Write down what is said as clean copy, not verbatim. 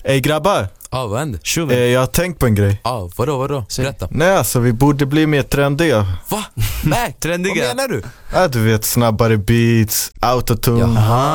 Ey grabbar, Vad händer? jag har tänkt på en grej. Vadå? Berätta. Nej alltså, vi borde bli mer trendiga. Va? Nej, Vad trendiga. menar du? Ja, du vet, snabbare beats, autotune. Jaha.